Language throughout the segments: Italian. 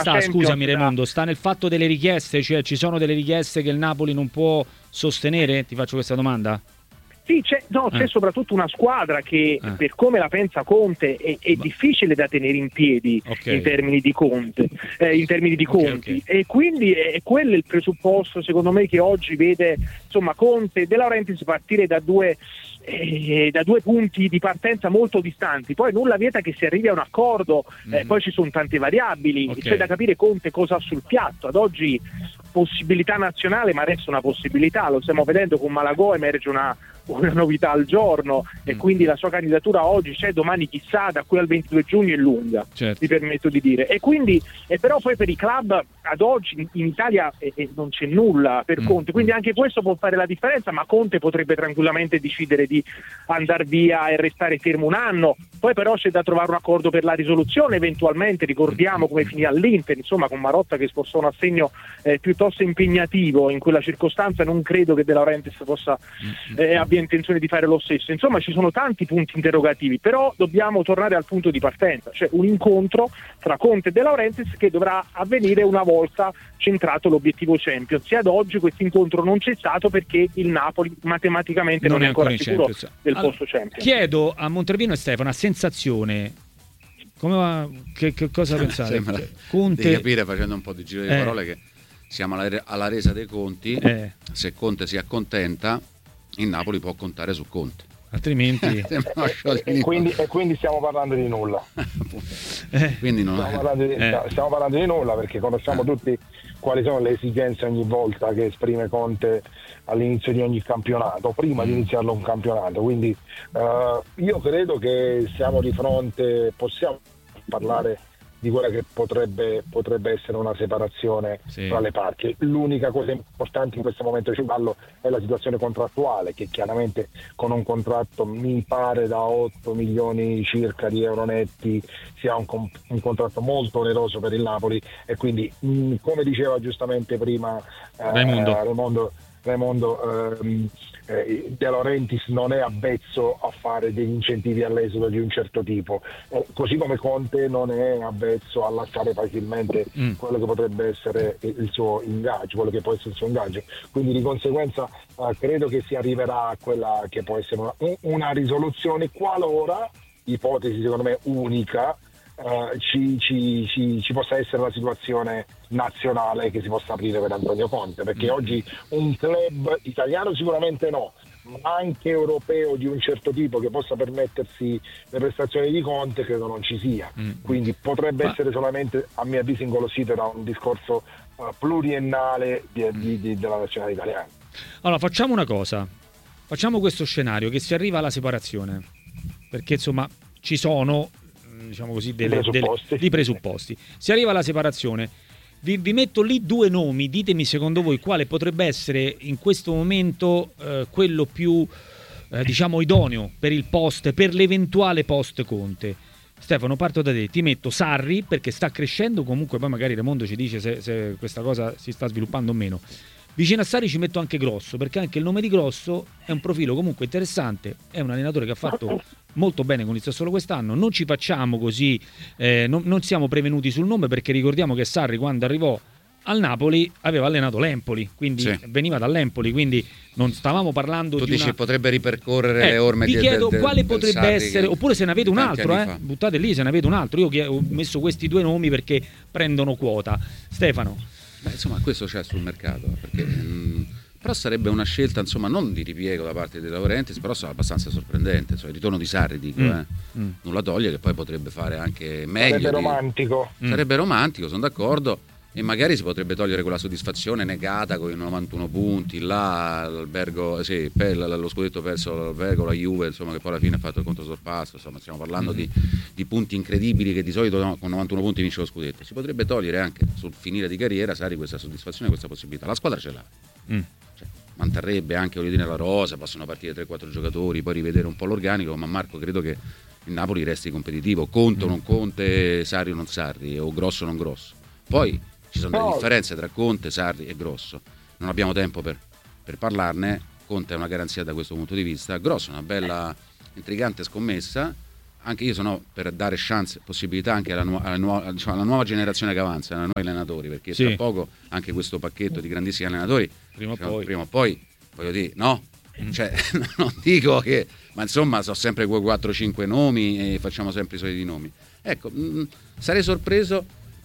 sta, scusami Raimondo, sta nel fatto delle richieste, cioè ci sono delle richieste che il Napoli non può sostenere? Ti faccio questa domanda? Sì, c'è soprattutto una squadra che per come la pensa Conte è difficile da tenere in piedi in termini di conti, e quindi è quello il presupposto secondo me che oggi vede insomma Conte e De Laurentiis partire da due punti di partenza molto distanti. Poi nulla vieta che si arrivi a un accordo, poi ci sono tante variabili, c'è da capire Conte cosa ha sul piatto. Ad oggi possibilità nazionale, ma resta una possibilità, lo stiamo vedendo con Malagò, emerge una novità al giorno e quindi la sua candidatura oggi c'è, domani chissà, da qui al 22 giugno è lunga, mi permetto di dire, e quindi però poi per i club ad oggi in Italia non c'è nulla per Conte, quindi anche questo può fare la differenza, ma Conte potrebbe tranquillamente decidere di andare via e restare fermo un anno. Poi però c'è da trovare un accordo per la risoluzione eventualmente, ricordiamo come finì all'Inter, insomma, con Marotta che spostò un assegno piuttosto impegnativo in quella circostanza. Non credo che De Laurentiis abbia intenzione di fare lo stesso. Insomma, ci sono tanti punti interrogativi, però dobbiamo tornare al punto di partenza, cioè un incontro tra Conte e De Laurentiis che dovrà avvenire una volta centrato l'obiettivo Champions, e ad oggi questo incontro non c'è stato perché il Napoli matematicamente non è ancora sicuro del posto Champions. Chiedo a Montervino e Stefano, a sensazione, come va, che cosa pensate? Conte... Devi capire, facendo un po' di giro di parole, che siamo alla resa dei conti. Se Conte si accontenta, il Napoli può contare su Conte, altrimenti e quindi stiamo parlando di nulla. Quindi stiamo parlando di nulla, perché conosciamo tutti quali sono le esigenze ogni volta che esprime Conte all'inizio di ogni campionato, prima di iniziarlo un campionato. Quindi io credo che siamo di fronte, possiamo parlare di quella che potrebbe essere una separazione tra le parti. L'unica cosa importante in questo momento di ballo è la situazione contrattuale, che chiaramente con un contratto mi pare da 8 milioni circa di euro netti sia un contratto molto oneroso per il Napoli, e quindi come diceva giustamente prima Raimondo, De Laurentiis non è avvezzo a fare degli incentivi all'esodo di un certo tipo, così come Conte non è avvezzo a lasciare facilmente quello che potrebbe essere il suo ingaggio, quello che può essere il suo ingaggio. Quindi di conseguenza credo che si arriverà a quella che può essere una risoluzione, qualora, ipotesi secondo me unica, ci possa essere la situazione nazionale che si possa aprire per Antonio Conte, perché oggi un club italiano sicuramente no, ma anche europeo di un certo tipo che possa permettersi le prestazioni di Conte credo non ci sia. Quindi potrebbe essere solamente, a mio avviso, ingolosito da un discorso pluriennale della nazionale italiana. Allora facciamo una cosa, facciamo questo scenario che si arriva alla separazione, perché insomma ci sono, diciamo così, dei presupposti. Si arriva alla separazione, vi metto lì due nomi, ditemi secondo voi quale potrebbe essere in questo momento quello più diciamo idoneo per l'eventuale post Conte. Stefano, parto da te, ti metto Sarri perché sta crescendo, comunque poi magari Raimondo ci dice se questa cosa si sta sviluppando o meno. Vicino a Sarri ci metto anche Grosso, perché anche il nome di Grosso è un profilo comunque interessante, è un allenatore che ha fatto molto bene con il Sassuolo quest'anno. Non ci facciamo così, non siamo prevenuti sul nome, perché ricordiamo che Sarri, quando arrivò al Napoli, aveva allenato l'Empoli, quindi veniva dall'Empoli, quindi non stavamo parlando tu dici potrebbe ripercorrere le orme vi chiedo quale potrebbe Sarri, essere, oppure se ne avete un altro, buttate lì se ne avete un altro. Io ho messo questi due nomi perché prendono quota. Stefano. Insomma, questo c'è sul mercato, perché però sarebbe una scelta, insomma, non di ripiego da parte dei Laurentiis, però sarà abbastanza sorprendente, insomma, il ritorno di Sarri, dico, nulla toglie che poi potrebbe fare anche meglio. Sarebbe romantico, sono d'accordo, e magari si potrebbe togliere quella soddisfazione negata con i 91 punti là, l'Albergo, lo scudetto perso all'Albergo, la Juve, insomma, che poi alla fine ha fatto il controsorpasso, insomma, stiamo parlando di punti incredibili, che di solito con 91 punti vince lo scudetto. Si potrebbe togliere anche sul finire di carriera Sarri questa soddisfazione, questa possibilità. La squadra ce l'ha, cioè, manterrebbe anche la rosa, possono partire 3-4 giocatori, poi rivedere un po' l'organico, ma Marco, credo che il Napoli resti competitivo, Conte o non Conte, Sarri o non Sarri, o Grosso o non Grosso. Poi ci sono delle differenze tra Conte, Sarri e Grosso, non abbiamo tempo per parlarne. Conte è una garanzia da questo punto di vista, Grosso è una bella intrigante scommessa, anche io sono per dare chance, possibilità anche alla nuova generazione che avanza, ai nuovi allenatori, perché tra poco anche questo pacchetto di grandissimi allenatori prima o poi voglio dire, no? Cioè, non dico che, ma insomma sono sempre quei 4-5 nomi e facciamo sempre i soliti nomi. Ecco, sarei sorpreso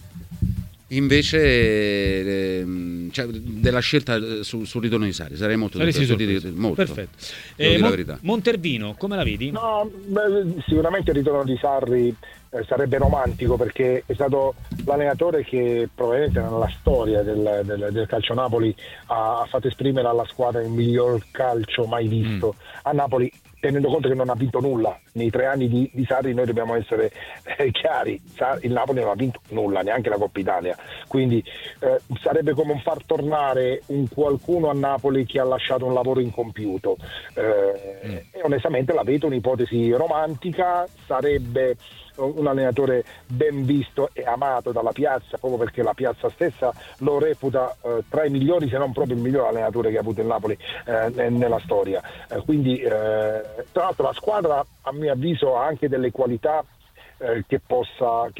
invece della scelta sul ritorno di Sarri, sarei molto molto. Perfetto. La verità. Montervino, come la vedi? No, sicuramente il ritorno di Sarri sarebbe romantico, perché è stato l'allenatore che probabilmente nella storia del calcio Napoli ha fatto esprimere alla squadra il miglior calcio mai visto a Napoli, tenendo conto che non ha vinto nulla nei 3 anni di Sarri. Noi dobbiamo essere chiari, il Napoli non ha vinto nulla, neanche la Coppa Italia, quindi sarebbe come un far tornare un qualcuno a Napoli che ha lasciato un lavoro incompiuto, e onestamente la vedo un'ipotesi romantica. Sarebbe un allenatore ben visto e amato dalla piazza, proprio perché la piazza stessa lo reputa tra i migliori, se non proprio il miglior allenatore che ha avuto il Napoli nella storia. Quindi tra l'altro la squadra, a mio avviso, ha anche delle qualità che possano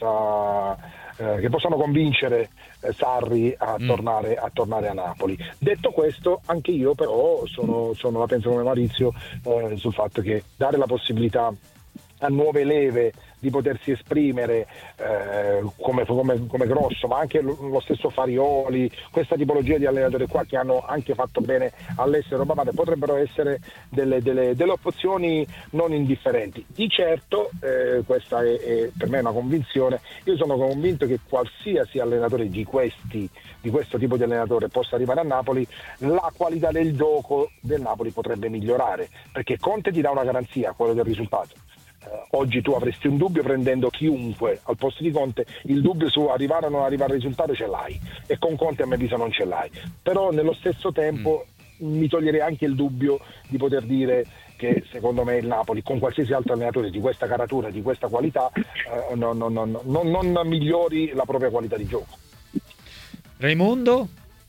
convincere Sarri a tornare a Napoli. Detto questo, anche io però la penso come Maurizio sul fatto che dare la possibilità a nuove leve di potersi esprimere come Grosso, ma anche lo stesso Farioli, questa tipologia di allenatori qua che hanno anche fatto bene all'estero, ma potrebbero essere delle opzioni non indifferenti. Di certo, questa è per me una convinzione, io sono convinto che qualsiasi allenatore di questo tipo di allenatore possa arrivare a Napoli, la qualità del gioco del Napoli potrebbe migliorare, perché Conte ti dà una garanzia, quello del risultato. Oggi tu avresti un dubbio prendendo chiunque al posto di Conte, il dubbio su arrivare o non arrivare al risultato ce l'hai, e con Conte a mio avviso non ce l'hai. Però nello stesso tempo mi toglierei anche il dubbio di poter dire che secondo me il Napoli, con qualsiasi altro allenatore di questa caratura, di questa qualità, non migliori la propria qualità di gioco. Raimondo?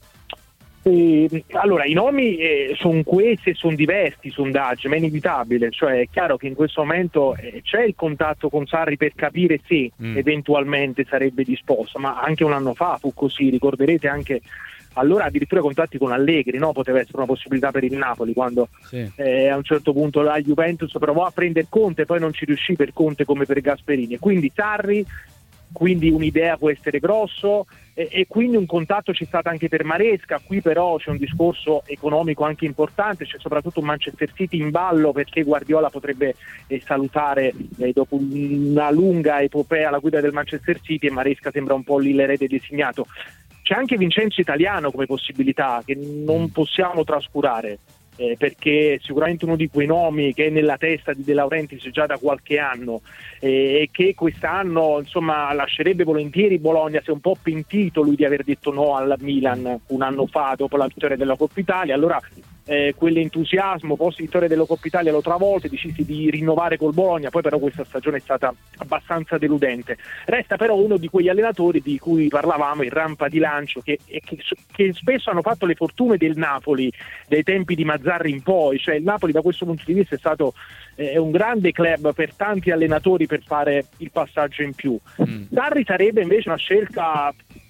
Allora, i nomi sono questi e sono diversi, sondaggi, ma è inevitabile, cioè è chiaro che in questo momento c'è il contatto con Sarri per capire se eventualmente sarebbe disposto, ma anche un anno fa fu così, ricorderete anche allora addirittura contatti con Allegri, no? Poteva essere una possibilità per il Napoli, quando a un certo punto la Juventus provò a prendere Conte, poi non ci riuscì per Conte come per Gasperini, quindi Sarri, quindi un'idea può essere Grosso, e quindi un contatto c'è stato anche per Maresca. Qui però c'è un discorso economico anche importante, c'è soprattutto un Manchester City in ballo, perché Guardiola potrebbe salutare dopo una lunga epopea alla guida del Manchester City, e Maresca sembra un po' lì l'erede designato. C'è anche Vincenzo Italiano come possibilità che non possiamo trascurare, perché sicuramente uno di quei nomi che è nella testa di De Laurentiis già da qualche anno, e che quest'anno insomma lascerebbe volentieri Bologna. Si è un po' pentito lui di aver detto no al Milan un anno fa dopo la vittoria della Coppa Italia, allora quell'entusiasmo post vittoria della Coppa Italia lo travolse, decisi di rinnovare col Bologna, poi però questa stagione è stata abbastanza deludente. Resta però uno di quegli allenatori di cui parlavamo in rampa di lancio, che spesso hanno fatto le fortune del Napoli dai tempi di Mazzarri in poi, cioè il Napoli da questo punto di vista è stato un grande club per tanti allenatori per fare il passaggio in più. Sarri sarebbe invece una scelta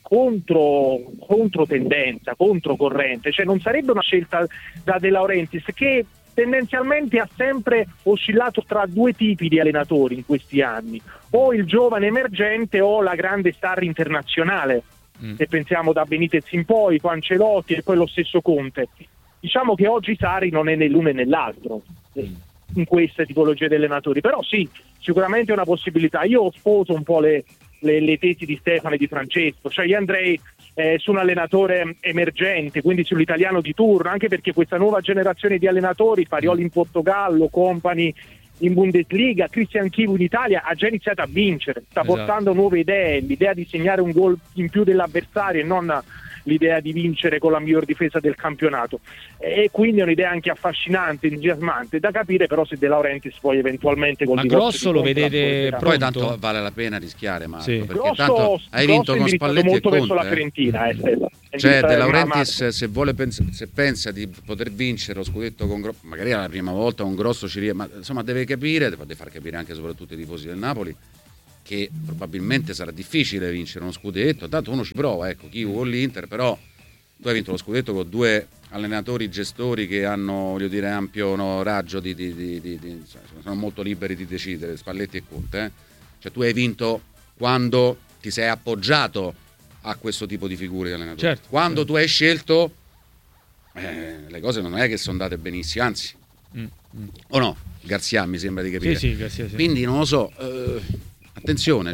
contro tendenza, controcorrente, cioè non sarebbe una scelta da De Laurentiis, che tendenzialmente ha sempre oscillato tra due tipi di allenatori in questi anni, o il giovane emergente o la grande star internazionale, se pensiamo da Benitez in poi, con Ancelotti e poi lo stesso Conte. Diciamo che oggi Sarri non è né l'uno né l'altro in queste tipologie di allenatori, però sì, sicuramente è una possibilità. Io sposo un po' le tesi di Stefano e di Francesco, cioè io andrei su un allenatore emergente, quindi sull'italiano di turno, anche perché questa nuova generazione di allenatori, Farioli in Portogallo, Company in Bundesliga, Christian Chivu in Italia, ha già iniziato a vincere, sta portando nuove idee, l'idea di segnare un gol in più dell'avversario e non l'idea di vincere con la miglior difesa del campionato, e quindi è un'idea anche affascinante, entusiasmante, da capire però se De Laurentiis poi eventualmente ma Grosso lo vedete pronto? Poi tanto vale la pena rischiare, Marco, sì. perché Grosso, tanto hai vinto con Spalletti molto e Conte, verso la Fiorentina, cioè De Laurentiis se pensa di poter vincere lo scudetto con Grosso, magari è la prima volta con Grosso ma insomma deve capire, deve far capire anche soprattutto i tifosi del Napoli che probabilmente sarà difficile vincere uno scudetto, tanto uno ci prova, ecco, chi vuole l'Inter, però tu hai vinto lo scudetto con due allenatori gestori che hanno, voglio dire, ampio raggio sono molto liberi di decidere, Spalletti e Conte, cioè tu hai vinto quando ti sei appoggiato a questo tipo di figure di allenatori, certo, quando tu hai scelto le cose non è che sono andate benissimo, anzi o no? Garzia mi sembra di capire, sì, Garzia, sì. Quindi non lo so, attenzione,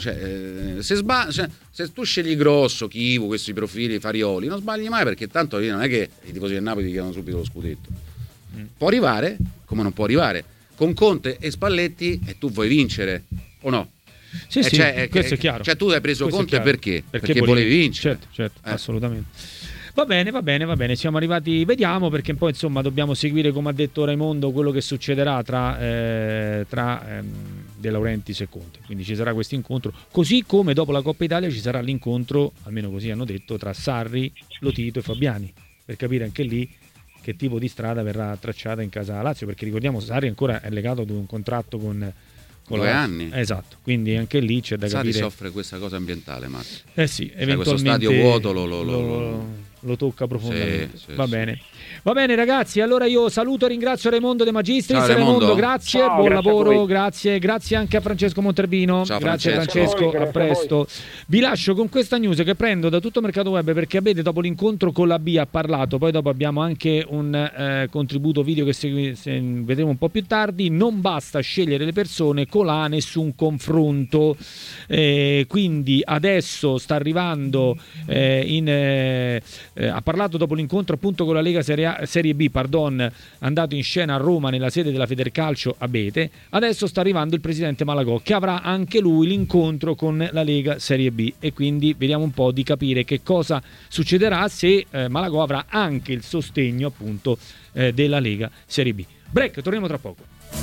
se tu scegli Grosso, Chivu, questi profili, Farioli, non sbagli mai, perché tanto non è che i tifosi del Napoli ti chiedono subito lo scudetto. Può arrivare, come non può arrivare, con Conte e Spalletti, e tu vuoi vincere o no? Sì, questo è chiaro. Cioè tu hai preso questo Conte perché volevi vincere. Certo, assolutamente. Va bene, siamo arrivati, vediamo, perché poi insomma dobbiamo seguire, come ha detto Raimondo, quello che succederà tra De Laurentiis e Conte, quindi ci sarà questo incontro, così come dopo la Coppa Italia ci sarà l'incontro, almeno così hanno detto, tra Sarri, Lotito e Fabiani, per capire anche lì che tipo di strada verrà tracciata in casa Lazio, perché ricordiamo Sarri ancora è legato ad un contratto con 2 anni. Esatto, quindi anche lì c'è da capire. Sarri soffre questa cosa ambientale, Marco. Sì, eventualmente questo stadio vuoto lo tocca profondamente. Sì, Va bene ragazzi, allora io saluto e ringrazio Raimondo De Magistris. Ciao, Raimondo, grazie, ciao, buon grazie lavoro, grazie anche a Francesco Monterbino. Ciao, grazie Francesco, a presto. Vi lascio con questa news che prendo da tutto Mercato Web, perché avete, dopo l'incontro con la B, ha parlato, poi dopo abbiamo anche un contributo video che vedremo un po' più tardi. Non basta scegliere le persone, con la nessun confronto, quindi adesso sta arrivando ha parlato dopo l'incontro appunto con la Lega Serie B, andato in scena a Roma nella sede della Federcalcio Abete. Adesso sta arrivando il presidente Malagò, che avrà anche lui l'incontro con la Lega Serie B, e quindi vediamo un po' di capire che cosa succederà, se Malagò avrà anche il sostegno appunto della Lega Serie B. Break, torniamo tra poco.